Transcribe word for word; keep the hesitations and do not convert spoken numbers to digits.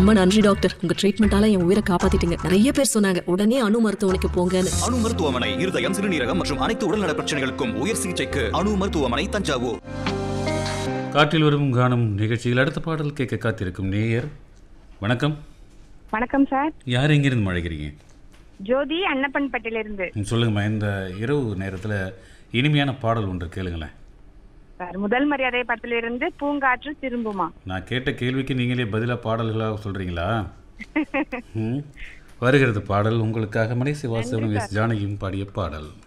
ரொம்ப நன்றி டாக்டர், உங்க ட்ரீட்மெண்டால என் உயிரை காப்பாத்திட்டீங்க. நிறைய பேர் சொன்னாங்க உடனே அணு மருத்துவமனைக்கு போங்கன்னு. அணு மருத்துவமனை இருதயம், சிறுநீரகம் மற்றும் அனைத்து உடல்நல பிரச்சனைகளுக்கும் உயர் சிகிச்சைக்கு அணு மருத்துவமனை, தஞ்சாவூர். காற்றில் வரும் காணும் நிகழ்ச்சியில் அடுத்த பாடல் கேட்க காத்திருக்கும் நேயர். வணக்கம். வணக்கம் சார். யார் எங்கிருந்து மழைக்கிறீங்க? ஜோதி, அன்னப்பன்பட்டிலிருந்து. சொல்லுங்கம்மா, இந்த இரவு நேரத்தில் இனிமையான பாடல் ஒன்று கேளுங்களேன். சார், முதல் மரியாதை படத்திலிருந்து பூங்காற்று திரும்புமா. நான் கேட்ட கேள்விக்கு நீங்களே பதிலாக பாடல்களாக சொல்கிறீங்களா? வருகிறது பாடல் உங்களுக்காக. மணி வாசவனும் எஸ் ஜானகியும் பாடிய பாடல்.